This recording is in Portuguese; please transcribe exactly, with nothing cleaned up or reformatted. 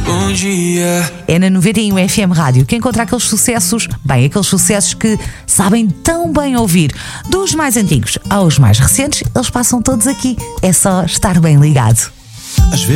Bom dia. É na noventa e um F M Rádio que encontra aqueles sucessos, bem, aqueles sucessos que sabem tão bem ouvir. Dos mais antigos aos mais recentes, eles passam todos aqui. É só estar bem ligado. Às vezes